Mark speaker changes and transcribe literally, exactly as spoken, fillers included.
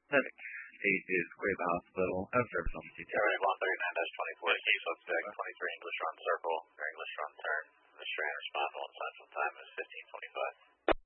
Speaker 1: Medic eight is Grayville Hospital. I have service on the C T.
Speaker 2: Alright, one thirty-nine twenty-four, key suspect, twenty-three English run circle, or English run turn. The Strand response on central time is fifteen twenty-five.